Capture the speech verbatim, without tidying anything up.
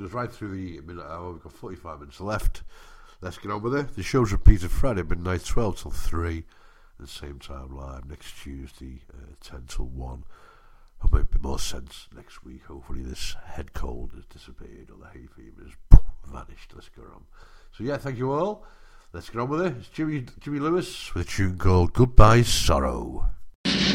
us right through the minute hour. We've got forty-five minutes left. Let's get on with it. The show's repeated Friday midnight, twelve till three, and same time live next Tuesday, uh, ten till one. It'll make a bit more sense next week. Hopefully this head cold has disappeared or the hay fever has poof, vanished. Let's go on. So yeah, thank you all. Let's get on with it. It's Jimmy, Jimmy Lewis with a tune called Goodbye Sorrow.